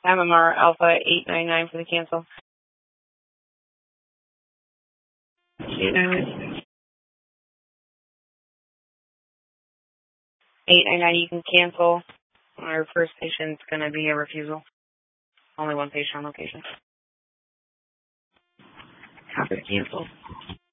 MMR Alpha 899 for the cancel. 899. 899, you can cancel. Our first patient's going to be a refusal. Only one patient on location. Have to cancel.